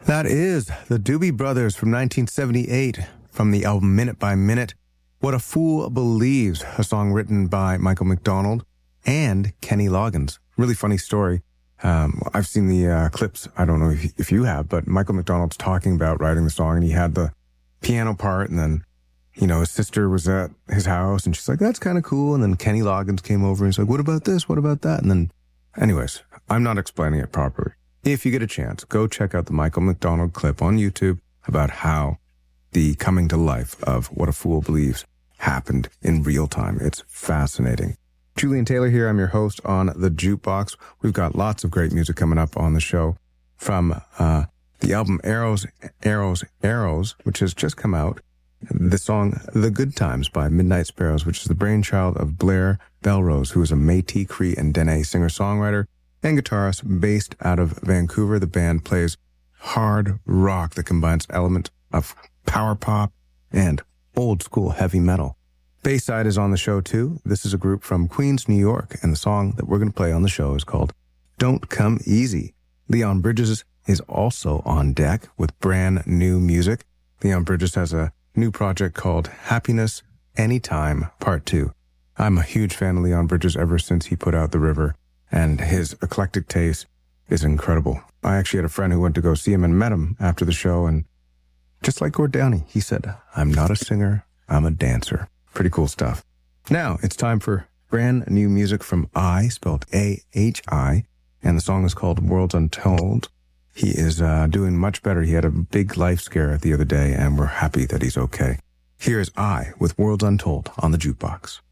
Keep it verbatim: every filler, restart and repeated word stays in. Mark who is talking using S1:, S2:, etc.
S1: That is the Doobie Brothers from nineteen seventy-eight from the album Minute by Minute. What a Fool Believes, a song written by Michael McDonald and Kenny Loggins. Really funny story. Um, I've seen the uh, clips. I don't know if, if you have, but Michael McDonald's talking about writing the song, and he had the piano part, and then, you know, his sister was at his house, and she's like, that's kind of cool. And then Kenny Loggins came over, and he's like, what about this? What about that? And then, anyways, I'm not explaining it properly. If you get a chance, go check out the Michael McDonald clip on YouTube about how the coming to life of What a Fool Believes happened in real time. It's fascinating. Julian Taylor here. I'm your host on The Jukebox. We've got lots of great music coming up on the show from uh, the album Arrows, Arrows, Arrows, which has just come out. The song The Good Times by Midnight Sparrows, which is the brainchild of Blair Belrose, who is a Métis, Cree, and Dene singer-songwriter and guitarist based out of Vancouver. The band plays hard rock that combines elements of power pop and old school heavy metal. Bayside is on the show too. This is a group from Queens, New York, and the song that we're going to play on the show is called Don't Come Easy. Leon Bridges is also on deck with brand new music. Leon Bridges has a new project called Happiness Anytime Part two. I'm a huge fan of Leon Bridges ever since he put out The River, and his eclectic taste is incredible. I actually had a friend who went to go see him and met him after the show, and just like Gord Downie, he said, I'm not a singer, I'm a dancer. Pretty cool stuff. Now, it's time for brand new music from I, spelled A H I, and the song is called Worlds Untold. He is uh, doing much better. He had a big life scare the other day, and we're happy that he's okay. Here's I with Worlds Untold on the Jukebox.